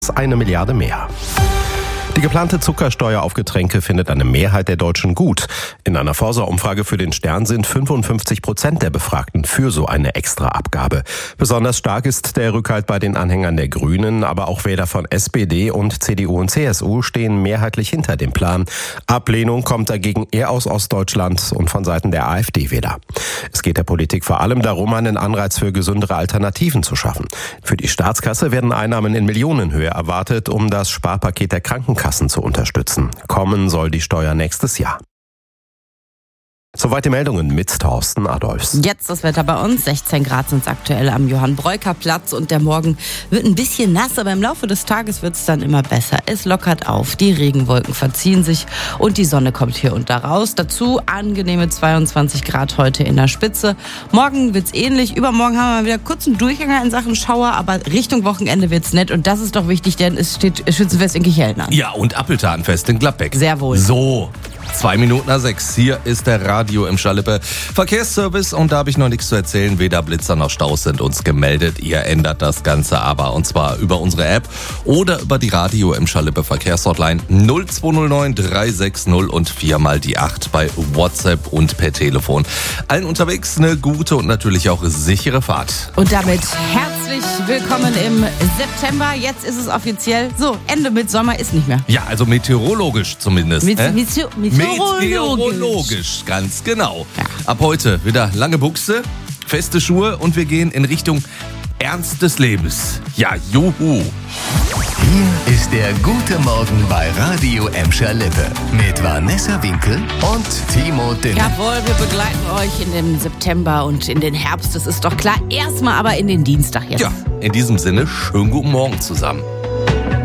1 Milliarde mehr. Die geplante Zuckersteuer auf Getränke findet eine Mehrheit der Deutschen gut. In einer Forsa-Umfrage für den Stern sind 55% der Befragten für so eine Extraabgabe. Besonders stark ist der Rückhalt bei den Anhängern der Grünen, aber auch Wähler von SPD und CDU und CSU stehen mehrheitlich hinter dem Plan. Ablehnung kommt dagegen eher aus Ostdeutschland und von Seiten der AfD-Wähler. Es geht der Politik vor allem darum, einen Anreiz für gesündere Alternativen zu schaffen. Für die Staatskasse werden Einnahmen in Millionenhöhe erwartet, um das Sparpaket der Krankenkassen zu unterstützen. Kommen soll die Steuer nächstes Jahr. Soweit die Meldungen mit Thorsten Adolfs. Jetzt das Wetter bei uns. 16 Grad sind es aktuell am Johann-Breuker-Platz und der Morgen wird ein bisschen nass, aber im Laufe des Tages wird es dann immer besser. Es lockert auf, die Regenwolken verziehen sich und die Sonne kommt hier und da raus. Dazu angenehme 22 Grad heute in der Spitze. Morgen wird es ähnlich. Übermorgen haben wir wieder kurzen Durchhänger in Sachen Schauer, aber Richtung Wochenende wird es nett und das ist doch wichtig, denn es steht Schützenfest in Kicheln an. Ja, und Appeltatenfest in Gladbeck. Sehr wohl. So. 5:02. Hier ist der Radio im Schalippe Verkehrsservice und da habe ich noch nichts zu erzählen. Weder Blitzer noch Staus sind uns gemeldet. Ihr ändert das Ganze aber und zwar über unsere App oder über die Radio im Schalippe Verkehrshotline 0209 360 und 4 die 8 bei WhatsApp und per Telefon. Allen unterwegs eine gute und natürlich auch sichere Fahrt. Und damit herzlich willkommen im September. Jetzt ist es offiziell. So, Ende mit Sommer ist nicht mehr. Ja, also meteorologisch zumindest. Meteorologisch, ganz genau. Ja. Ab heute wieder lange Buchse, feste Schuhe und wir gehen in Richtung Ernst des Lebens. Ja, juhu. Hier ist der gute Morgen bei Radio Emscher Lippe mit Vanessa Winkel und Timo Dünne. Jawohl, wir begleiten euch in den September und in den Herbst. Das ist doch klar. Erstmal aber in den Dienstag jetzt. Ja, in diesem Sinne, schönen guten Morgen zusammen.